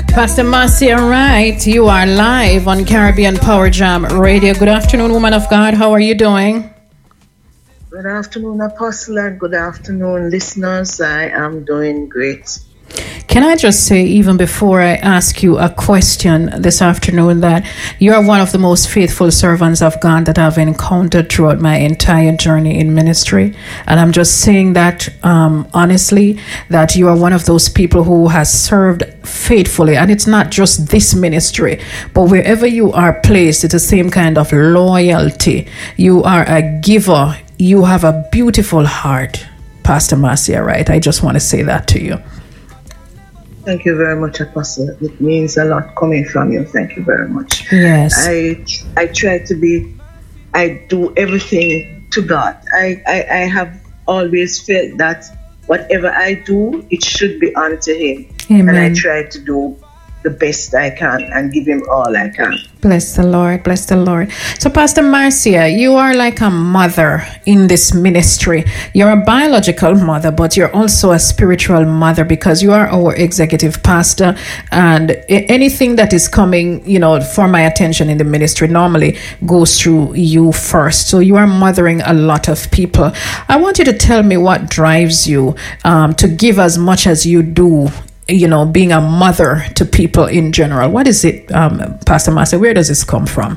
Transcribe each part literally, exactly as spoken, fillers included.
Pastor Marcia Wright, you are live on Caribbean Power Jam Radio. Good afternoon, woman of God. How are you doing? Good afternoon, Apostle, and good afternoon, listeners. I am doing great. Can I just say, even before I ask you a question this afternoon, that you are one of the most faithful servants of God that I've encountered throughout my entire journey in ministry. And I'm just saying that um, honestly, that you are one of those people who has served faithfully. And it's not just this ministry, but wherever you are placed, it's the same kind of loyalty. You are a giver. You have a beautiful heart, Pastor Marcia Wright. I just want to say that to you. Thank you very much, Apostle. It means a lot coming from you. Thank you very much. Yes. I I try to be, I do everything to God. I, I, I have always felt that whatever I do, it should be unto Him. Amen. And I try to do the best I can and give Him all I can. Bless the Lord. Bless the Lord. So, Pastor Marcia, you are like a mother in this ministry. You're a biological mother, but you're also a spiritual mother because you are our executive pastor. And anything that is coming, you know, for my attention in the ministry normally goes through you first. So you are mothering a lot of people. I want you to tell me what drives you um, to give as much as you do, you know, being a mother to people in general. What is it, um, Pastor Marcia? Where does this come from?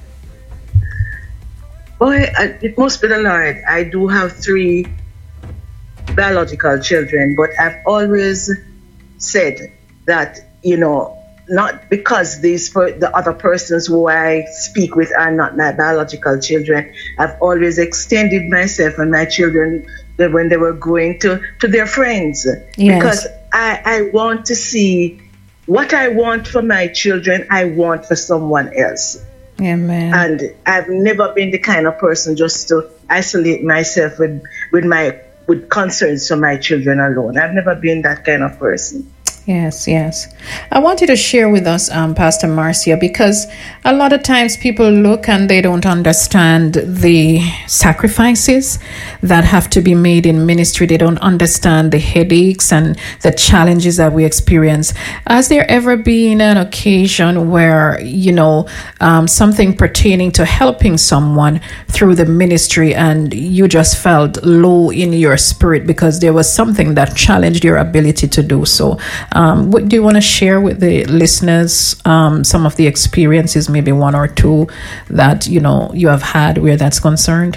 Boy, it must be the Lord. I do have three biological children, but I've always said that, you know, not because these the other persons who I speak with are not my biological children. I've always extended myself and my children when they were going to, to their friends. Yes. Because I, I want to see what I want for my children, I want for someone else. Amen. And I've never been the kind of person just to isolate myself with, with my with concerns for my children alone. I've never been that kind of person. Yes, yes. I want you to share with us, um, Pastor Marcia, because a lot of times people look and they don't understand the sacrifices that have to be made in ministry. They don't understand the headaches and the challenges that we experience. Has there ever been an occasion where, you know, um, something pertaining to helping someone through the ministry and you just felt low in your spirit because there was something that challenged your ability to do so? Um, what do you want to share with the listeners, um, some of the experiences, maybe one or two that, you know, you have had where that's concerned?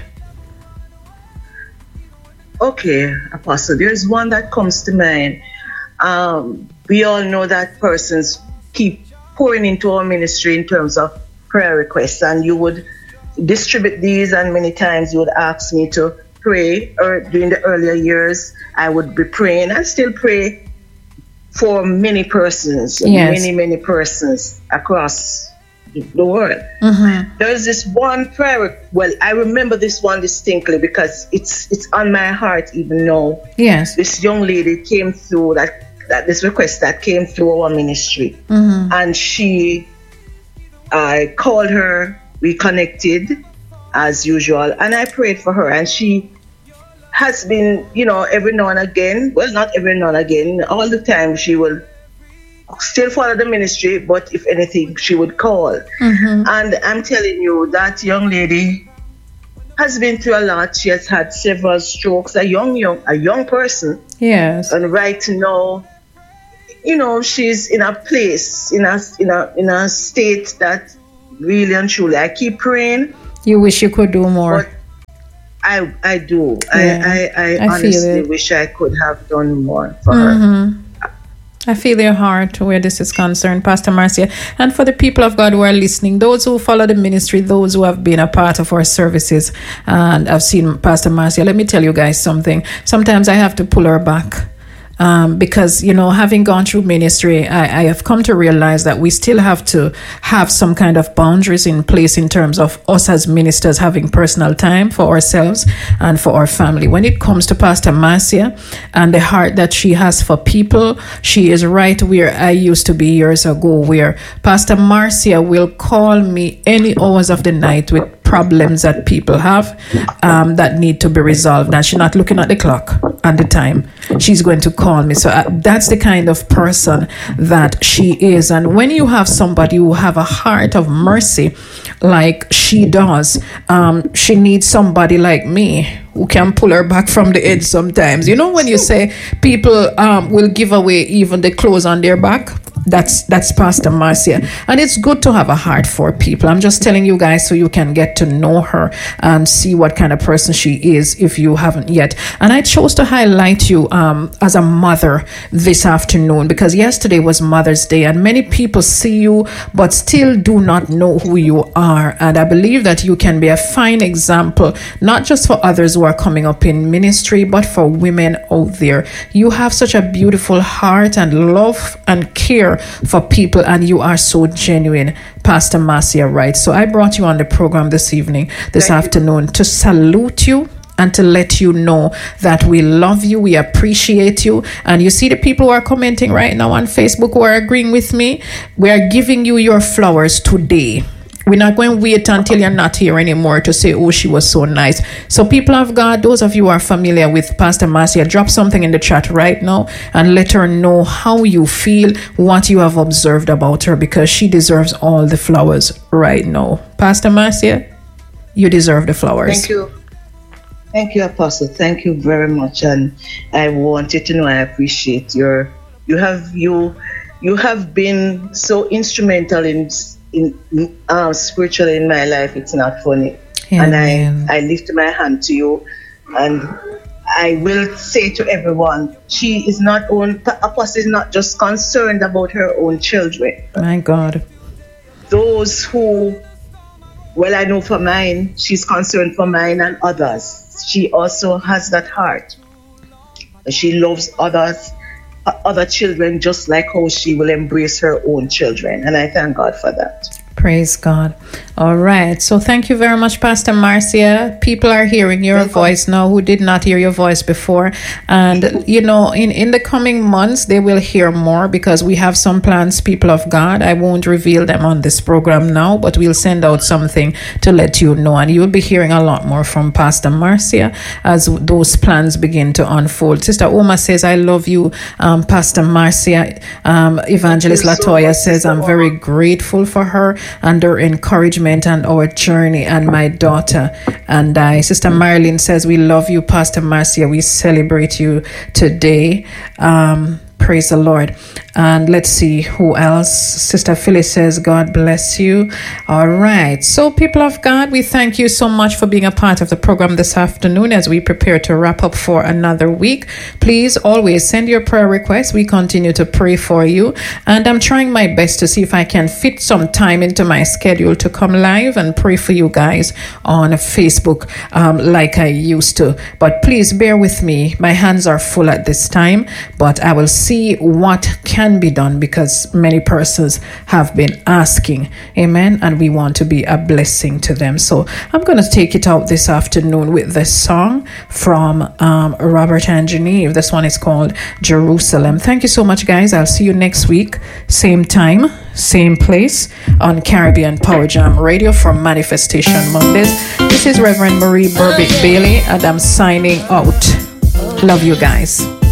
Okay, Apostle, there's one that comes to mind. Um, we all know that persons keep pouring into our ministry in terms of prayer requests, and you would distribute these, and many times you would ask me to pray, or during the earlier years, I would be praying and still pray for many persons, yes. many, many persons across the world. Mm-hmm. There's this one prayer, well, I remember this one distinctly because it's it's on my heart even now. Yes. This young lady came through, that, that this request that came through our ministry. Mm-hmm. And she, I called her, we connected as usual, and I prayed for her, and she has been, you know, every now and again, well, not every now and again, all the time she will still follow the ministry, but if anything, she would call. Mm-hmm. And I'm telling you, that young lady has been through a lot. She has had several strokes, a young, young, a young person. Yes. And right now, you know, she's in a place, in a, in a, in a state that really and truly, I keep praying. You wish you could do more. But I I do. Yeah, I, I, I, I honestly wish I could have done more for mm-hmm. her. I feel your heart where this is concerned, Pastor Marcia. And for the people of God who are listening, those who follow the ministry, those who have been a part of our services, and I've seen Pastor Marcia, let me tell you guys something. Sometimes I have to pull her back. Um, because, you know, having gone through ministry, I, I have come to realize that we still have to have some kind of boundaries in place in terms of us as ministers having personal time for ourselves and for our family. When it comes to Pastor Marcia and the heart that she has for people, she is right where I used to be years ago, where Pastor Marcia will call me any hours of the night with problems that people have um, that need to be resolved. And she's not looking at the clock and the time. She's going to call me. So uh, that's the kind of person that she is. And when you have somebody who have a heart of mercy like she does, um, she needs somebody like me who can pull her back from the edge sometimes. You know, when you say people um, will give away even the clothes on their back, that's that's Pastor Marcia. And it's good to have a heart for people. I'm just telling you guys so you can get to know her and see what kind of person she is if you haven't yet. And I chose to highlight you um, as a mother this afternoon because yesterday was Mother's Day and many people see you but still do not know who you are. And I believe that you can be a fine example, not just for others who are coming up in ministry, but for women out there. You have such a beautiful heart and love and care for people, and you are so genuine, Pastor Marcia Wright. So I brought you on the program this evening, this Thank afternoon, you. to salute you and to let you know that we love you, we appreciate you. And you see the people who are commenting right now on Facebook who are agreeing with me. We are giving you your flowers today. We're not going to wait until you're not here anymore to say, oh, she was so nice. So people of God, those of you who are familiar with Pastor Marcia, drop something in the chat right now and let her know how you feel, what you have observed about her, because she deserves all the flowers right now. Pastor Marcia, you deserve the flowers. Thank you. Thank you, Apostle. Thank you very much. And I want you to know I appreciate your, you have, you, you have been so instrumental in in uh, spiritually in my life. It's not funny. Yeah, and I, I lift my hand to you, and I will say to everyone, she is not own, Apostle is not just concerned about her own children. My God. Those who, well, I know for mine, she's concerned for mine and others. She also has that heart. She loves others, other children, just like how she will embrace her own children. And I thank God for that. Praise God. All right. So thank you very much, Pastor Marcia. People are hearing your Welcome. voice now who did not hear your voice before. And, you know, in, in the coming months, they will hear more because we have some plans, people of God. I won't reveal them on this program now, but we'll send out something to let you know. And you'll be hearing a lot more from Pastor Marcia as those plans begin to unfold. Sister Oma says, I love you, um, Pastor Marcia. Um, Evangelist Latoya so says, I'm very grateful for her and her encouragement and our journey and my daughter and I. Sister Marilyn says, we love you, Pastor Marcia. We celebrate you today. Um, praise the Lord. And let's see who else. Sister Phyllis says, God bless you. All right. So people of God, we thank you so much for being a part of the program this afternoon as we prepare to wrap up for another week. Please always send your prayer requests. We continue to pray for you. And I'm trying my best to see if I can fit some time into my schedule to come live and pray for you guys on Facebook um, like I used to. But please bear with me. My hands are full at this time, but I will see what can Can be done because many persons have been asking. Amen. And we want to be a blessing to them. So I'm going to take it out this afternoon with this song from um, Robert and Genevieve. This one is called Jerusalem. Thank you so much, guys. I'll see you next week. Same time, same place on Caribbean Power Jam Radio from Manifestation Mondays. This is Reverend Marie Burbick Bailey and I'm signing out. Love you guys.